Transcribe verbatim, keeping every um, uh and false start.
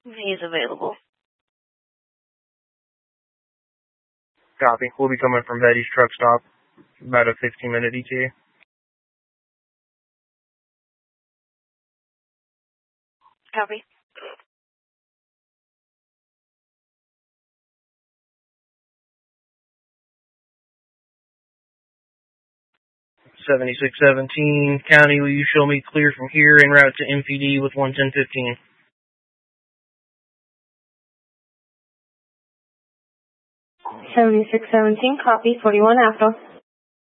He's available. Copy. We'll be coming from Betty's truck stop. About a fifteen minute E T A. Copy. seventy-six seventeen, County, will you show me clear from here en route to M P D with one ten fifteen? seventy-six seventeen, copy, forty-one Afro.